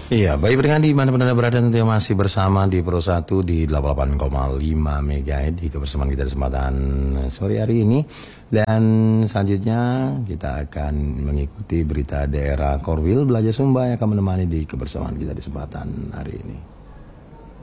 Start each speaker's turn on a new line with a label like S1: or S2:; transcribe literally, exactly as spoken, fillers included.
S1: Iya, baik pendengar di mana Anda berada tentunya masih bersama di Pro satu di delapan puluh delapan koma lima megahertz di kebersamaan kita di kesempatan sore hari ini. Dan selanjutnya kita akan mengikuti berita daerah Korwil Belajar Sumba yang akan menemani di kebersamaan kita di kesempatan hari ini.